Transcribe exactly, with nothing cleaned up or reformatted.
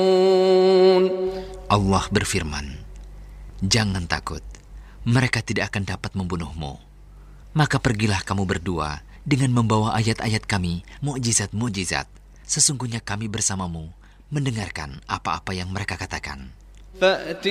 Allah berfirman, jangan takut, mereka tidak akan dapat membunuhmu. Maka pergilah kamu berdua dengan membawa ayat-ayat kami, mukjizat-mukjizat. Sesungguhnya kami bersamamu mendengarkan apa-apa yang mereka katakan.